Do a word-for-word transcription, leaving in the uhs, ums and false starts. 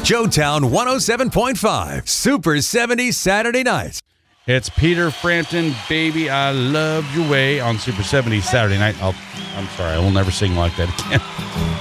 Joetown one oh seven point five, Super seventies Saturday nights. It's Peter Frampton, Baby, I Loved Your Way on Super seventies Saturday night. I'll, I'm sorry, I will never sing like that again.